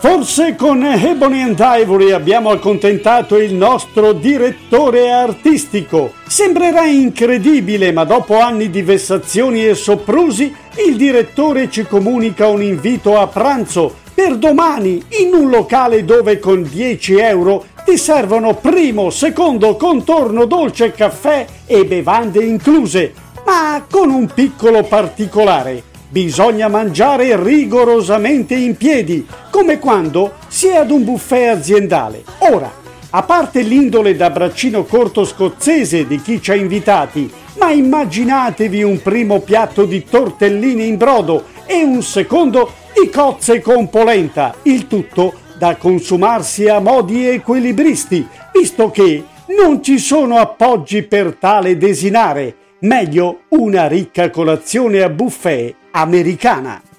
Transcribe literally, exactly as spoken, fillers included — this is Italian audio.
Forse con Ebony and Ivory abbiamo accontentato il nostro direttore artistico. Sembrerà incredibile, ma dopo anni di vessazioni e soprusi, il direttore ci comunica un invito a pranzo per domani in un locale dove con dieci euro ti servono primo, secondo, contorno, dolce, caffè e bevande incluse, ma con un piccolo particolare. Bisogna mangiare rigorosamente in piedi, come quando si è ad un buffet aziendale. Ora, a parte l'indole da braccino corto scozzese di chi ci ha invitati, ma immaginatevi un primo piatto di tortellini in brodo e un secondo di cozze con polenta, il tutto da consumarsi a modi equilibristi, visto che non ci sono appoggi per tale desinare. Meglio una ricca colazione a buffet americana.